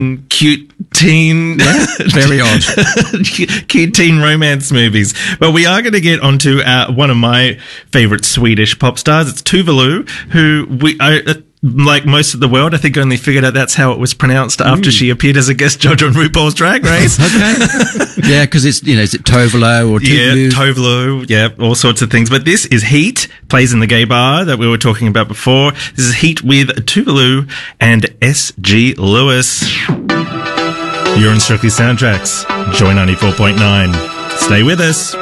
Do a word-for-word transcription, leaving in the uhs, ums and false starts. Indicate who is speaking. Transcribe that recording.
Speaker 1: cute teen,
Speaker 2: yeah, very odd,
Speaker 1: cute teen romance movies. But we are going to get onto uh, one of my favorite Swedish pop stars. It's Tuvalu, who we, I, uh, like most of the world, I think only figured out that's how it was pronounced after mm. she appeared as a guest judge on RuPaul's Drag Race.
Speaker 2: Okay, yeah, because it's, you know, is it Tovolo or Tuvalu?
Speaker 1: Yeah, Tovolo, yeah, all sorts of things. But this is Heat, plays in the gay bar that we were talking about before. This is Heat with Tuvalu and S G Lewis. You're in Strictly Soundtracks, Joy ninety-four point nine. Stay with us.